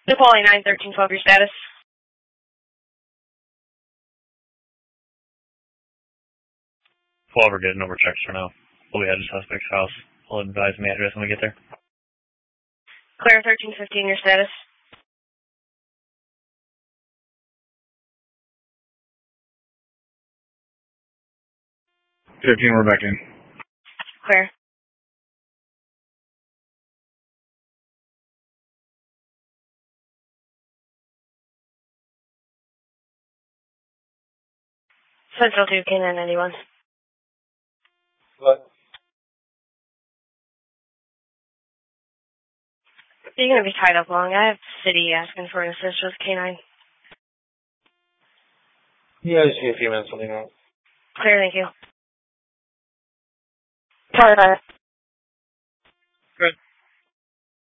Nepali 91312, your status. Well, we're getting over checks for now. We'll be at the suspect's house. I'll advise me the address when we get there. Clear 1315, your status. We're back in. Clear. Central 2, K991. What? You're going to be tied up long. I have city asking for an assist with K9. Yeah, I just need a few minutes, let me know. Clear, thank you. Sorry,